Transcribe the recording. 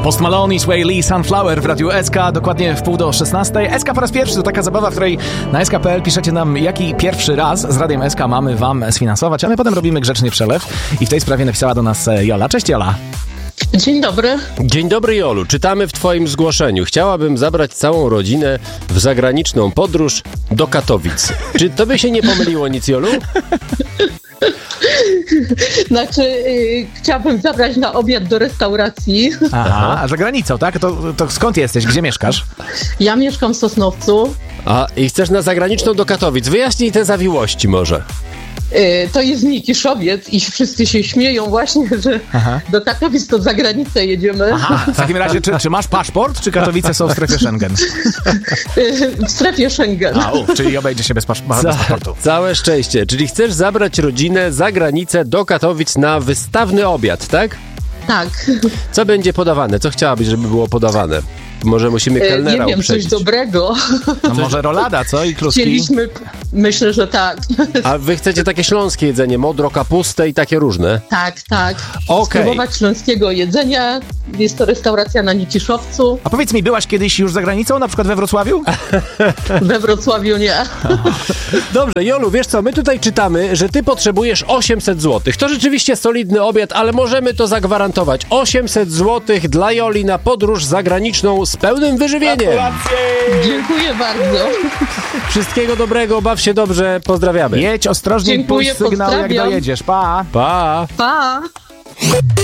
Post Malone i Sway Lee, Sunflower w Radiu SK, dokładnie w 15:45. SK po raz pierwszy to taka zabawa, w której na sk.pl piszecie nam, jaki pierwszy raz z Radiem SK mamy wam sfinansować, a my potem robimy grzeczny przelew. I w tej sprawie napisała do nas Jola. Cześć, Jola. Dzień dobry. Dzień dobry, Jolu. Czytamy w twoim zgłoszeniu. Chciałabym zabrać całą rodzinę w zagraniczną podróż do Katowic. Czy tobie się nie pomyliło nic, Jolu? Znaczy, chciałabym zabrać na obiad do restauracji. Aha, a za granicą, tak? To skąd jesteś? Gdzie mieszkasz? Ja mieszkam w Sosnowcu. A i chcesz na zagraniczną do Katowic. Wyjaśnij te zawiłości może. To jest Nikiszowiec i wszyscy się śmieją właśnie, że do Katowic to za granicę jedziemy. Aha, w takim razie, czy masz paszport, czy Katowice są w strefie Schengen? W strefie Schengen. Czyli obejdzie się bez paszportu. Całe szczęście. Czyli chcesz zabrać rodzinę za granicę do Katowic na wystawny obiad, tak? Tak. Co będzie podawane? Co chciałabyś, żeby było podawane? Może musimy kelnera Nie wiem, uprzedzić. coś dobrego. No może rolada, co? I kluski? Chcieliśmy, myślę, że tak. A wy chcecie takie śląskie jedzenie, modro, kapustę i takie różne? Tak. Okej. Spróbować śląskiego jedzenia. Jest to restauracja na Nikiszowcu. A powiedz mi, byłaś kiedyś już za granicą, na przykład we Wrocławiu? We Wrocławiu nie. Dobrze, Jolu, wiesz co, my tutaj czytamy, że ty potrzebujesz 800 zł. To rzeczywiście solidny obiad, ale możemy to zagwarantować. 800 zł dla Joli na podróż zagraniczną z pełnym wyżywieniem. Dziękuję bardzo. Wszystkiego dobrego, baw się dobrze, pozdrawiamy. Jedź ostrożnie i Dziękuję, puść sygnał, jak pozdrawiam. dojedziesz. Pa! Pa! Pa!